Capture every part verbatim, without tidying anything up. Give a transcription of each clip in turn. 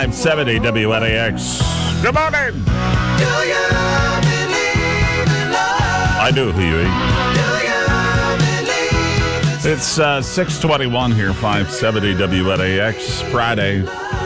five seventy W N A X. Good morning. Do you believe in love? I do, Huey. Do you believe in It's uh, six twenty-one here, five seventy W N A X, Friday.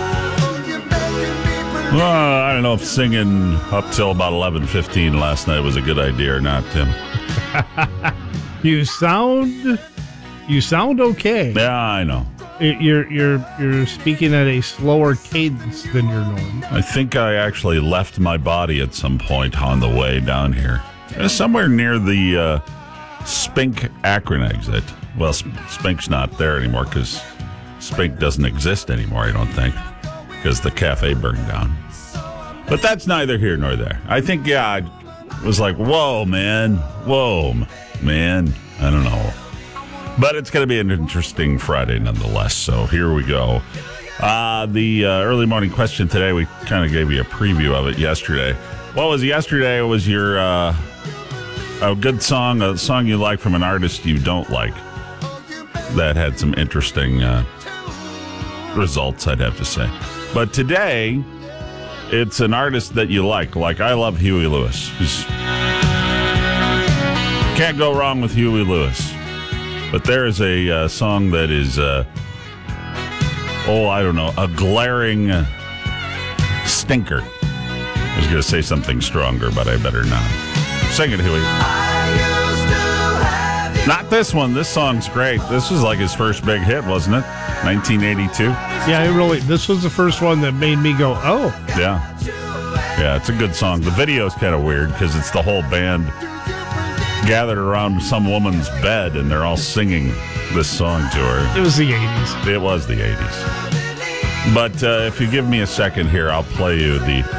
Well, I don't know if singing up till about eleven fifteen last night was a good idea or not, Tim. You sound, you sound okay. Yeah, I know. You're you're you're speaking at a slower cadence than your norm. I think I actually left my body at some point on the way down here. Uh, somewhere near the uh, Spink Akron exit. Well, Sp- Spink's not there anymore because Spink doesn't exist anymore, I don't think, because the cafe burned down. But that's neither here nor there. I think, yeah, I was like, whoa, man. Whoa, man. I don't know. But it's going to be an interesting Friday nonetheless, so here we go. Uh, the uh, early morning question today, we kind of gave you a preview of it yesterday. What was yesterday? It was your uh, a good song, a song you like from an artist you don't like. That had some interesting uh, results, I'd have to say. But today, it's an artist that you like. Like, I love Huey Lewis. He's, can't go wrong with Huey Lewis. But there is a uh, song that is, uh, oh, I don't know, a glaring stinker. I was going to say something stronger, but I better not. Sing it, Huey. Not this one. This song's great. This was like his first big hit, wasn't it? nineteen eighty-two. Yeah, it really. This was the first one that made me go, oh. Yeah. Yeah, it's a good song. The video's kind of weird because it's the whole band gathered around some woman's bed and they're all singing this song to her. It was the eighties. It was the eighties. But uh, if you give me a second here, I'll play you the